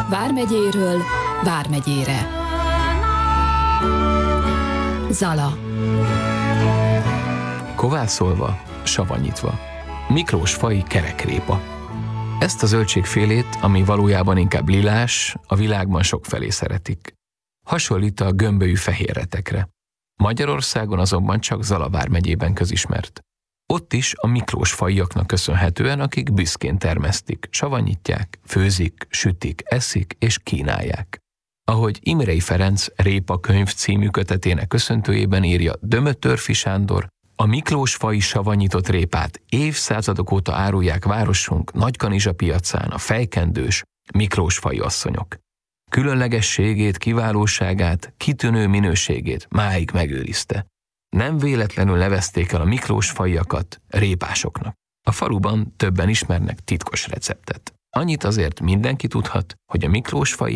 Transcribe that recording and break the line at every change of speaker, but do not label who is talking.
Vármegyéről Vármegyére. Zala.
Kovászolva, savanyítva. Miklósfaji kerekrépa. Ezt a zöldségfélét, ami valójában inkább lilás, a világban sokfelé szeretik. Hasonlít a gömbölyű fehérretekre. Magyarországon azonban csak Zala vármegyében közismert. Ott is a miklósfajiaknak köszönhetően, akik büszkén termesztik, savanyítják, főzik, sütik, eszik és kínálják. Ahogy Imrei Ferenc Répa könyv című kötetének köszöntőjében írja Dömötörfi Sándor, a miklósfaji savanyított répát évszázadok óta árulják városunk Nagykanizsa piacán a fejkendős miklósfaji asszonyok. Különlegességét, kiválóságát, kitűnő minőségét máig megőrizte. Nem véletlenül nevezték el a miklósfajiakat répásoknak. A faluban többen ismernek titkos receptet. Annyit azért mindenki tudhat, hogy a miklósfaji